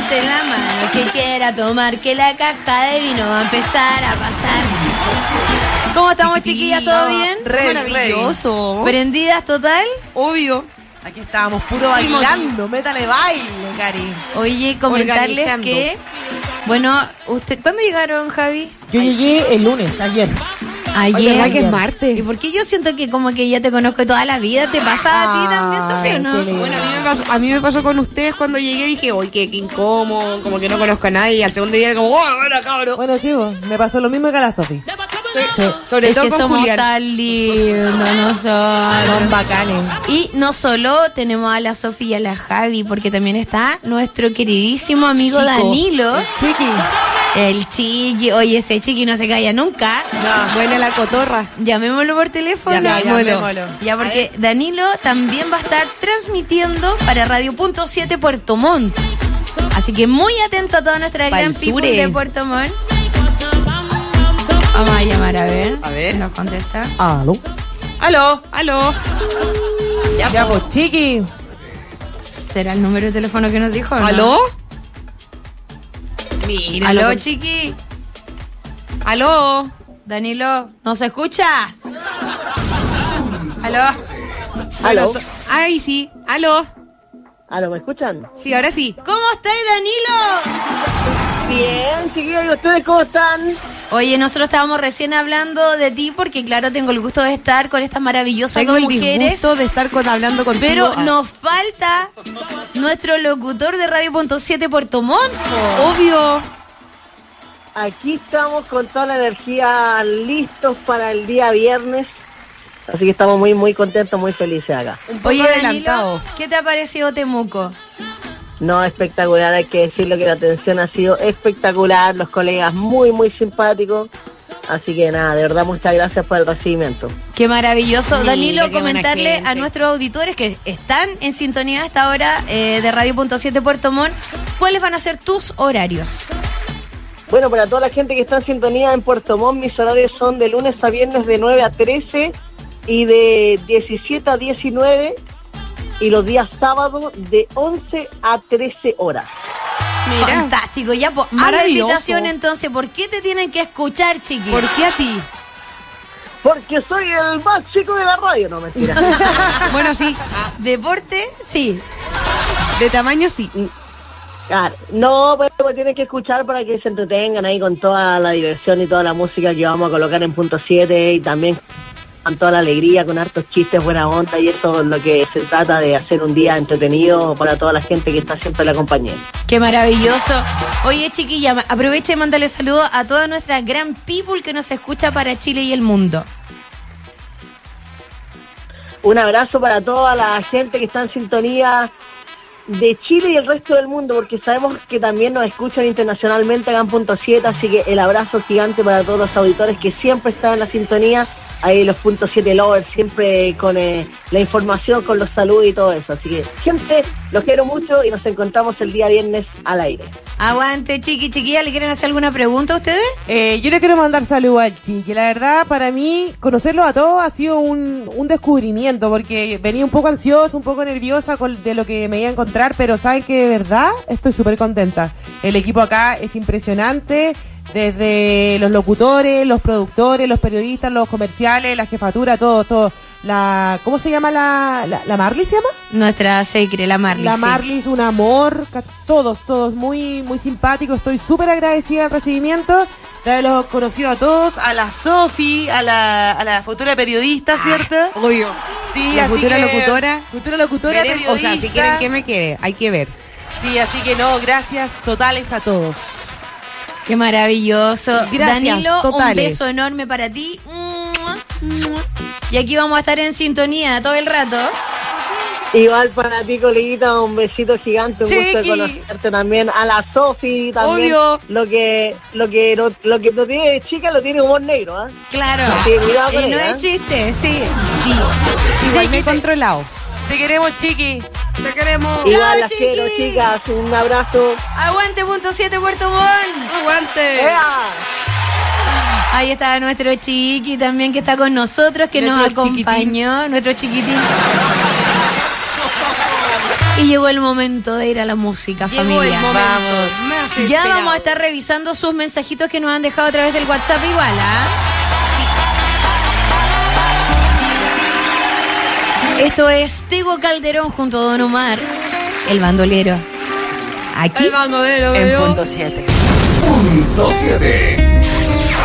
levante la mano que quiera tomar, que la caja de vino va a empezar a pasar. ¿Cómo estamos, chiquillas? ¿Todo bien? Maravilloso. ¿Prendidas total? Obvio. Aquí estábamos puro bailando, métale baile, Cari. Oye, comentarles que... Bueno, ¿cuándo llegaron, Javi? Yo llegué el lunes, ayer. Ayer. ¿Verdad que es martes? ¿Y por qué yo siento que como que ya te conozco toda la vida? ¿Te pasa a ti también, Sofía, o no? Bueno, a mí me pasó con ustedes cuando llegué. Dije, oye, qué incómodo, como que no conozco a nadie. Y al segundo día, como, bueno, cabrón. Bueno, sí, me pasó lo mismo que a la Sofi. Sí. Sobre todo que con somos Julián. tan lindos nosotros. Son bacanes. Y no solo tenemos a la Sofía y a la Javi, porque también está nuestro queridísimo amigo Chico. Danilo. Chiqui. El Chiqui. Oye, ese Chiqui no se calla nunca. No, buena la cotorra. Llamémoslo por teléfono. Llamémoslo. Ya, porque Danilo también va a estar transmitiendo para Radio.7 Puerto Montt. Así que muy atento a toda nuestra gran people de Puerto Montt. Vamos a llamar a ver. A ver. Nos contesta. Aló. Aló. Ya, pues, Chiqui. ¿Será el número de teléfono que nos dijo? ¿O no? ¿Aló? Mira. ¿Aló, Chiqui? ¿Aló? Danilo, ¿nos escuchas? ¿Aló? ¿Aló? Ay, sí. ¿Aló? ¿Aló, me escuchan? Sí, ahora sí. ¿Cómo estáis, Danilo? Bien, chiquillos, ¿y ustedes cómo están? Oye, nosotros estábamos recién hablando de ti porque, claro, tengo el gusto de estar con estas maravillosas Tengo dos el mujeres. disgusto de estar hablando contigo. Pero nos falta nuestro locutor de Radio.7 Puerto Montt. Obvio. Aquí estamos con toda la energía listos para el día viernes. Así que estamos muy contentos, muy felices acá. Un poco Oye, adelantado. Danilo, ¿qué te ha parecido Temuco? No, espectacular, hay que decirlo que la atención ha sido espectacular, los colegas muy simpáticos. Así que nada, de verdad muchas gracias por el recibimiento. Qué maravilloso. Mira, Danilo, qué buena comentarle gente. a nuestros auditores que están en sintonía a esta hora de Radio.7 Puerto Montt, ¿cuáles van a ser tus horarios? Bueno, para toda la gente que está en sintonía en Puerto Montt, mis horarios son de lunes a viernes de 9 a 13 y de 17 a 19 y los días sábados de 11 a 13 horas. Mira. Fantástico, ya, pues, Maravilloso. invitación entonces, ¿por qué te tienen que escuchar, chiqui? ¿Por qué a ti? Porque soy el más chico de la radio, no mentira. Bueno, sí. Deporte, sí. De tamaño, sí. Claro, no, pues tienen que escuchar para que se entretengan ahí con toda la diversión y toda la música que vamos a colocar en punto 7 y también con toda la alegría, con hartos chistes, buena onda, y eso es lo que se trata de hacer un día entretenido para toda la gente que está siempre en la compañía. Qué maravilloso. Oye, chiquilla, aprovecha y mándale saludos a toda nuestra gran people que nos escucha para Chile y el mundo. Un abrazo para toda la gente que está en sintonía de Chile y el resto del mundo, porque sabemos que también nos escuchan internacionalmente acá en punto 7, así que el abrazo gigante para todos los auditores que siempre están en la sintonía. Ahí los puntos 7 lovers, siempre con la información, con los saludos y todo eso. Así que, gente, los quiero mucho y nos encontramos el día viernes al aire. Aguante, chiquilla, ¿le quieren hacer alguna pregunta a ustedes? Yo le quiero mandar saludos al Chiqui. La verdad, para mí, conocerlos a todos ha sido un descubrimiento, porque venía un poco ansiosa, un poco nerviosa de lo que me iba a encontrar, pero saben que de verdad estoy súper contenta. El equipo acá es impresionante, desde los locutores, los productores, los periodistas, los comerciales, la jefatura, todo. ¿Cómo se llama la Marley se llama? Nuestra secre, la Marley. La sí. Marley es un amor, todos muy simpáticos. Estoy súper agradecida del recibimiento, de haberlos conocido a todos, a la Sofi, a la futura periodista, ¿cierto? Obvio. Sí, La así futura que- locutora. Futura locutora, Veremos, periodista. o sea, si quieren que me quede, hay que ver. Sí, así que no, gracias totales a todos. Qué maravilloso. Gracias, Danilo, totales. un beso enorme para ti. Y aquí vamos a estar en sintonía todo el rato. Igual para ti, coleguita, un besito gigante, un gusto de Chiqui. conocerte también. A la Sofi también. Obvio. Lo que no tiene chica lo tiene humor negro, ¿ah? Claro. Sí, cuidado con Y no ella, es chiste, sí. Igual me he controlado. Te queremos, Chiqui. Te queremos. Igual Chao, las chiqui. quiero, chicas. Un abrazo. Aguante, punto 7 Puerto Montt. Aguante. ¡Ea! Ahí está nuestro chiqui también que está con nosotros, que nos Nuestro acompañó, nuestro chiquitín. Y llegó el momento de ir a la música, familia. Vamos. Ya vamos a estar revisando sus mensajitos que nos han dejado a través del WhatsApp igual, ¿ah? Esto es Tego Calderón junto a Don Omar, el bandolero. Aquí El bandolero, en punto 7. Punto 7.